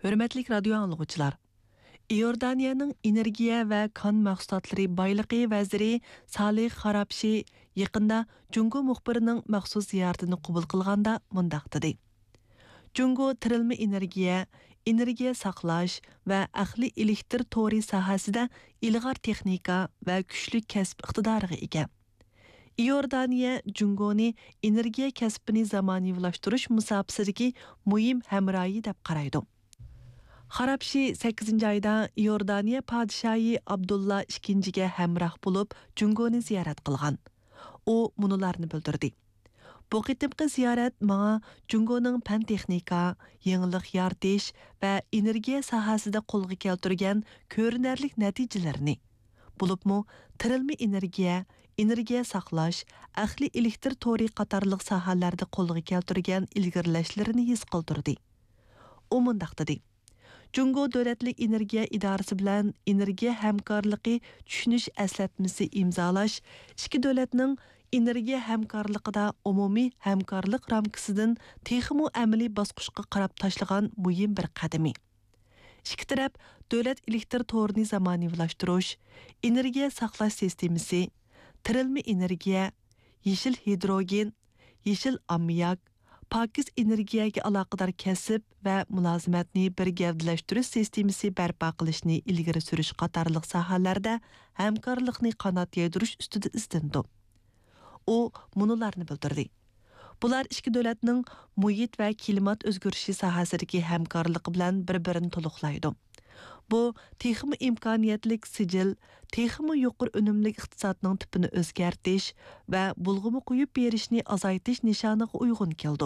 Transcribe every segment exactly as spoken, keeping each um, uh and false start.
Hörmətli radio anlıqçılar, Iordaniyaning energiya va kon mahsulotlari boyligi vaziri Salih Harabshi yaqinda Jungo muxbirining maxsus ziyoratini qabul qilganda mundaq dedi. Jungo tirilma energiya, energiya saqlash va ahli elektr to'ri sohasida ilg'or texnika va kuchli kasb iqtidoriga ega. Iordaniya Jungoni energiya kasbini zamonaviylashtirish musobasidagi muhim hamroyi deb qaraydi. Harabshi sakkizinchi ayda Iordaniya podshohi Abdulla ikkinchiga hamroh bo'lib Jungoni ziyorat qilgan. U munolarni bildirdi. Bu qitimqi ziyorat menga Jungoning fan texnika, yangilik yaratish va energiya sohasida qo'lga keltirgan ko'rinarli natijalarini, bo'libmi tirilma energiya, energiya saqlash, ahli elektr to'ri qatorliq sohalarda qo'lga keltirgan ilgirlashlarini his qildirdi. U mundaq dedi. Jungo davlatlik energiya idorasi bilan energiya hamkorligi tushunish aslatmasi imzolash ikki davlatning energiya hamkorligida umumiy hamkorlik ramkasidan texmo amaliy bosqichga qarab tashlagan muhim bir qadami. Ikki taraf davlat elektr to'rini zamonaviylashtirish, energiya saqlash sistemasi, tirilma energiya, yeshil hidrogen, yeshil ammiak, pakiz energiyaga aloqador kasb va mulozimatni bir gavdalashtirish sistemasi barpo qilishni ilgari surish qatorliq sohalarda hamkorlikni qanot yaytirish ustida izlandi. U munolarni bildirdi. Bular ikki davlatning muhit va klimat o'zgarishi sohasidagi hamkorligi bilan bir-birini to'liqlaydi. Bu texmo imkoniyatlik sijil, texmo yuqori unumli iqtisodning tipini o'zgartirish va bulg'umi qo'yib berishni azaytish nishoniga uyg'un keldi.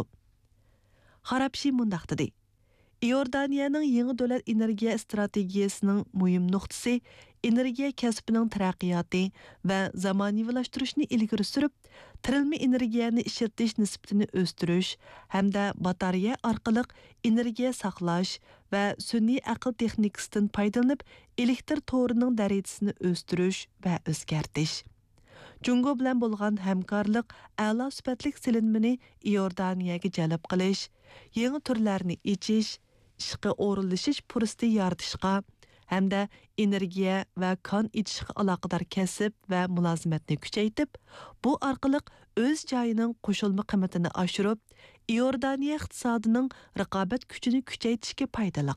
Harabshi mundaq dedi. Iordaniyaning yangi davlat energiya strategiyasining muhim nuqtasi energiya kasbining taraqqiyoti va zamonaviylashtirishni ilgari surib, tirilma energiyani ishlatish nisbatini o'stirish hamda batareya orqali energiya saqlash va sun'iy aql texnikasidan foydalanib elektr to'rining darajasini o'stirish va o'zgartirish. Jungo bilan bo'lgan hamkorlik a'lo sifatlik silinmani Iordaniyaga jalb qilish, yangi turlarni ichish, ishga o'rinlashish fursati yaratishga hamda energiya va kon ichishga aloqador kasb va mulozimatni kuchaytirib, bu orqali o'z joyining qo'shilma qiymatini oshirib, Iordaniya iqtisodining raqobat kuchini kuchaytirishga foydali.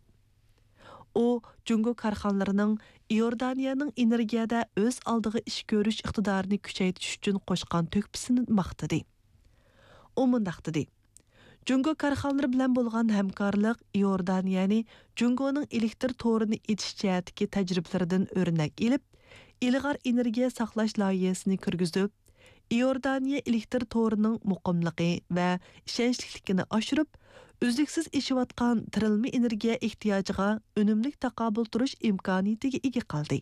U Jungo korxonalarining Iordaniyaning energiyada o'z oldiga ish ko'rish iqtidorini kuchaytirish uchun qo'shgan to'kpisini maqtadi. U mundaq dedi. Jungo korxonalari bilan bo'lgan hamkorlik Iordaniyani Jungoning elektr to'rini etish jihatidagi tajribalaridan o'rnak olib, ilg'or energiya saqlash loyihasini kirgizib, Iordaniya elektr to'rining muqimligi va ishonchliligini oshirib, uzluksiz ishlayotgan tirilma energiya ehtiyojiga unumli taqobil turish imkoniyatiga ega qildi.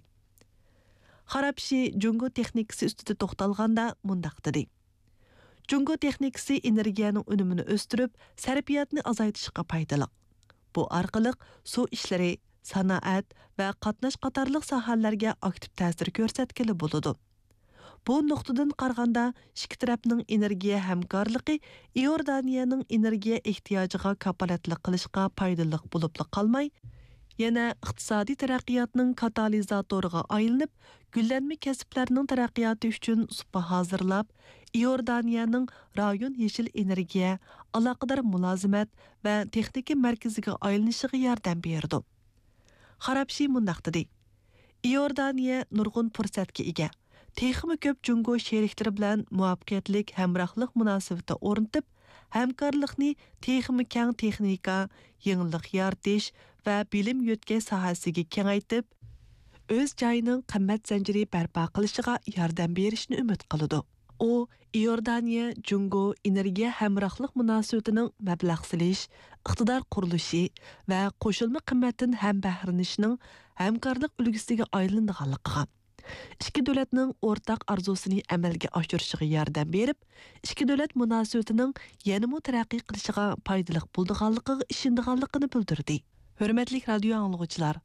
Harabshi Jungo texnikasi ustida to'xtalganda mundaq dedi. Jungo texnikasi energiyaning unumini o'stirib, sarfiyatni azaytishga foydali. Bu orqali suv ishlari, sanoat va qatnash qatorliq sohalarga aktiv ta'sir ko'rsatgili bo'ladi. Bu nuqtadan qaraganda ikki tarafning energiya hamkorligi Iordaniyaning energiya ehtiyojiga kafolatlik qilishga foydali bo'lib qolmay, yana iqtisodiy taraqqiyotning katalizatoriga aylanib, gullanma kasblarning taraqqiyoti uchun supa hozirlab, Iordaniyaning rayon yeshil energiya, aloqador mulozimat va texnika markaziga aylanishiga yordam berdi. Harabshi mundaq dedi. Iordaniya nurg'un fursatga ega. Texmi ko'p Jungo sheriklari bilan muvaffaqiyatlik hamrohlik munosabati o'rnatib, hamkorlikni texmi keng texnika, yangilik yaratish va bilim yetkazish sohasiga kengaytib, o'z joyining qimmat zanjiri barpo qilishiga yordam berishni umid qiladi. U Iordaniya Jungo energiya hamrohlik munosabatining mablag' silish, iqtidor qurilishi va qo'shilma qimmatdan ham bahrilanishning hamkorlik ulgisiga aylanganligiga, ikki davlatning o'rtaq arzusini amalga oshirishiga yordam berib, ikki davlat munosabatining yanada taraqqiy qilishiga foydali bo'lganligiga ishonganligini bildirdi. Hurmatli radio anglag'uvchilar,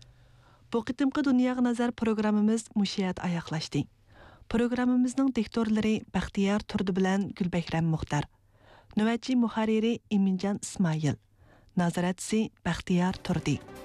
bu qitimqi Dunyoga nazar programmamiz mushiyat oyoqlashdi. Programmamizning diktorlari Baxtiyor Turdi bilan Gulbakram Muxtar, navbatchi muharriri Eminjon Ismoil, nazoratchisi Baxtiyor Turdi.